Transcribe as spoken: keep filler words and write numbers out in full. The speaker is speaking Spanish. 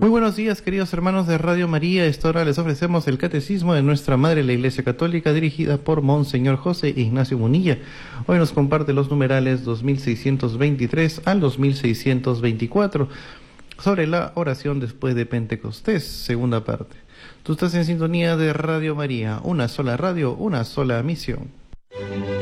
Muy buenos días, queridos hermanos de Radio María. Esta hora les ofrecemos el Catecismo de nuestra Madre, la Iglesia Católica, dirigida por Monseñor José Ignacio Munilla. Hoy nos comparte los numerales dos mil seiscientos veintitrés al dos mil seiscientos veinticuatro sobre la oración después de Pentecostés, segunda parte. Tú estás en sintonía de Radio María, una sola radio, una sola misión.